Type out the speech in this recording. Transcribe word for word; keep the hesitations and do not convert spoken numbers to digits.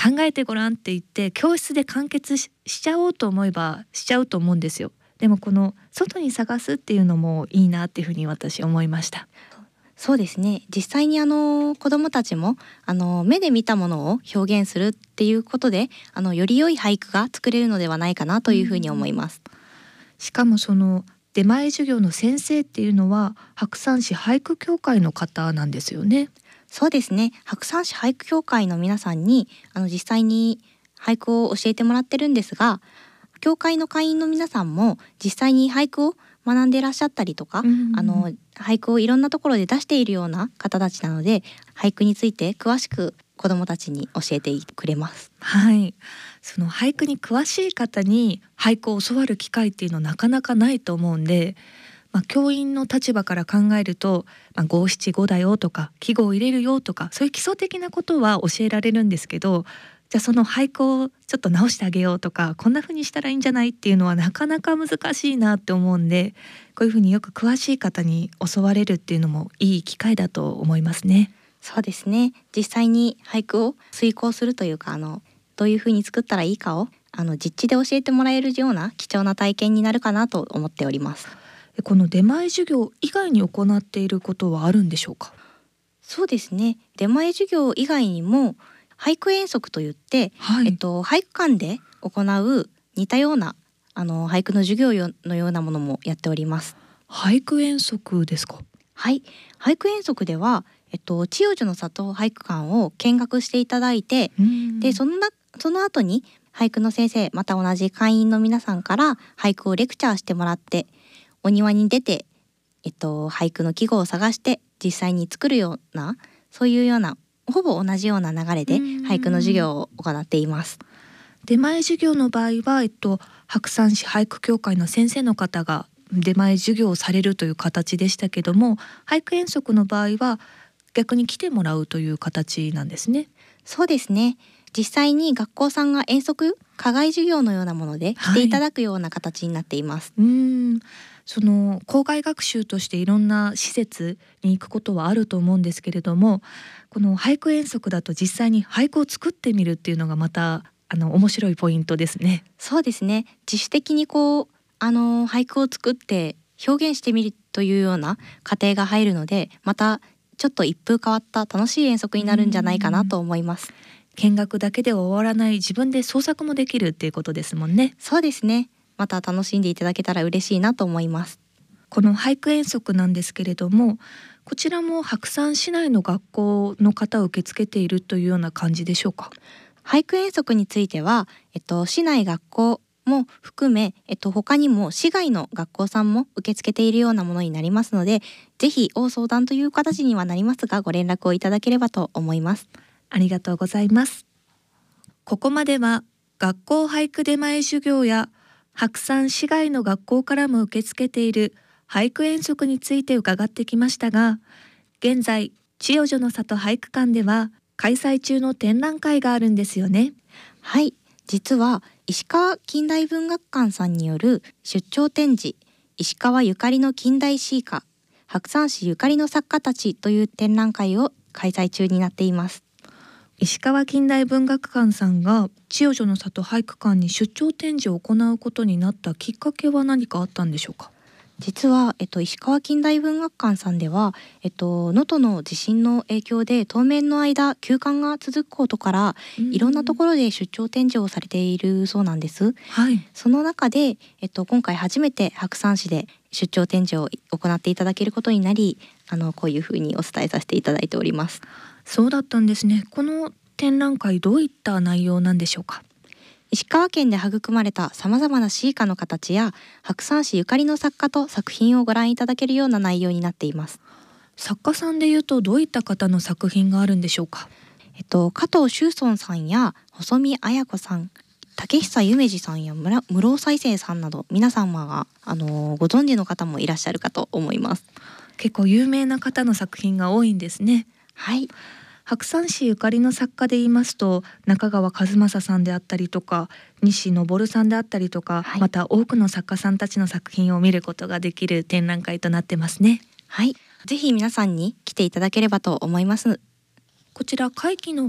考えてごらんって言って教室で完結 し, しちゃおうと思えばしちゃうと思うんですよ。でもこの外に探すっていうのもいいなっていうふうに私思いました。 そうですね、実際にあの子どもたちもあの目で見たものを表現するっていうことであのより良い俳句が作れるのではないかなというふうに思います。 しかもその出前授業の先生っていうのは白山市俳句協会の方なんですよね。 そうですね、白山市俳句協会の皆さんにあの実際に俳句を教えてもらってるんですが、協会の会員の皆さんも実際に俳句を学んでいらっしゃったりとか、 うんあの俳句をいろんなところで出しているような方たちなので、俳句について詳しく子どもたちに教えてくれます。 はい、その俳句に詳しい方に俳句を教わる機会っていうのはなかなかないと思うんで、まあ、教員の立場から考えるとまあ、五七五だよとか季語を入れるよとかそういう基礎的なことは教えられるんですけど、じゃあその俳句をちょっと直してあげようとかこんな風にしたらいいんじゃないっていうのはなかなか難しいなって思うんで、こういう風によく詳しい方に教われるっていうのもいい機会だと思いますね。 そうですね、実際に俳句を遂行するというか、あのどういうふうに作ったらいいかをあの実地で教えてもらえるような貴重な体験になるかなと思っております。 この出前授業以外に行っていることはあるんでしょうか？ そうですね、出前授業以外にも俳句遠足といって、 はい、 えっと、俳句館で行う似たようなあの俳句の授業のようなものもやっております。 俳句遠足ですか？ はい、俳句遠足では、えっと、千代女の里俳句館を見学していただいて、でそのなその後に俳句の先生また同じ会員の皆さんから俳句をレクチャーしてもらって、お庭に出て、えっと、俳句の季語を探して実際に作るような、そういうようなほぼ同じような流れで俳句の授業を行っています。 出前授業の場合は、えっと、白山市俳句協会の先生の方が出前授業をされるという形でしたけども、俳句遠足の場合は逆に来てもらうという形なんですね。 そうですね、実際に学校さんが遠足課外授業のようなもので来ていただくような形になっています。 はい、うーんその校外学習としていろんな施設に行くことはあると思うんですけれども、この俳句遠足だと実際に俳句を作ってみるっていうのがまたあの面白いポイントですね。 そうですね、自主的にこうあの俳句を作って表現してみるというような過程が入るので、またちょっと一風変わった楽しい遠足になるんじゃないかなと思います。 見学だけでは終わらない、自分で創作もできるっていうことですもんね。 そうですね、また楽しんでいただけたら嬉しいなと思います。 この俳句遠足なんですけれども、こちらも白山市内の学校の方を受け付けているというような感じでしょうか？ 俳句遠足については、えっと、市内学校も含め、えっと、他にも市外の学校さんも受け付けているようなものになりますので、ぜひ応相談という形にはなりますがご連絡をいただければと思います。 ありがとうございます。ここまでは学校俳句出前授業や白山市外の学校からも受け付けている俳句遠足について伺ってきましたが、現在千代女の里俳句館では開催中の展覧会があるんですよね。 はい、実は石川近代文学館さんによる出張展示、石川ゆかりの近代詩歌、白山市ゆかりの作家たちという展覧会を開催中になっています。 石川近代文学館さんが千代女の里俳句館に出張展示を行うことになったきっかけは何かあったんでしょうか？ 実は、えっと、石川近代文学館さんでは、えっと、能登の地震の影響で当面の間休館が続くことからいろんなところで出張展示をされているそうなんです。 はい、 その中で、えっと、今回初めて白山市で出張展示を行っていただけることになり、あのこういうふうにお伝えさせていただいております。 そうだったんですね。この展覧会どういった内容なんでしょうか？ 石川県で育まれたさまざまな詩歌の形や白山市ゆかりの作家と作品をご覧いただけるような内容になっています。 作家さんでいうとどういった方の作品があるんでしょうか？ えっと、加藤修尊さんや細見綾子さん、竹久夢二さんや室尾再生さんなど皆様が、あのー、ご存知の方もいらっしゃるかと思います。 結構有名な方の作品が多いんですね。 はい、 白山市ゆかりの作家で言いますと中川和正さんであったりとか西昇さんであったりとか、はい、また多くの作家さんたちの作品を見ることができる展覧会となってますね。 はい、ぜひ皆さんに来ていただければと思います。 こちら会期の